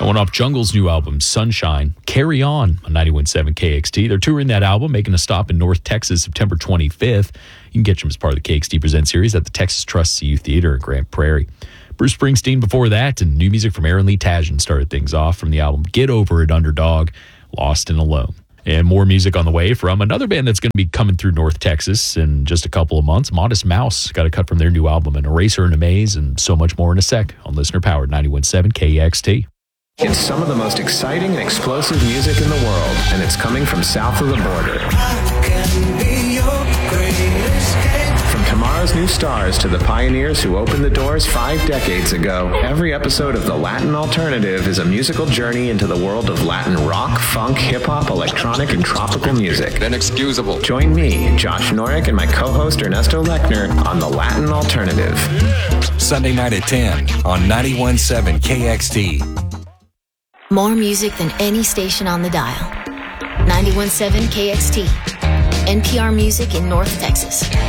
Going off Jungle's new album, Sunshine, Carry On 91.7 KXT. They're touring that album, making a stop in North Texas September 25th. You can get them as part of the KXT Presents series at the Texas Trust CU Theater in Grand Prairie. Bruce Springsteen before that, and new music from Aaron Lee Tajan started things off from the album Get Over It, Underdog, Lost and Alone. And more music on the way from another band that's going to be coming through North Texas in just a couple of months. Modest Mouse got a cut from their new album, An Eraser and a Maze, and so much more in a sec on Listener Powered 91.7 KXT. It's some of the most exciting and explosive music in the world, and it's coming from south of the border. From tomorrow's new stars to the pioneers who opened the doors 5 decades ago, every episode of The Latin Alternative is a musical journey into the world of Latin rock, funk, hip-hop, electronic, and tropical music. Inexcusable. Join me, Josh Norick, and my co-host Ernesto Lechner on The Latin Alternative. Sunday night at 10 on 91.7 KXT. More music than any station on the dial. 91.7 KXT. NPR Music in North Texas.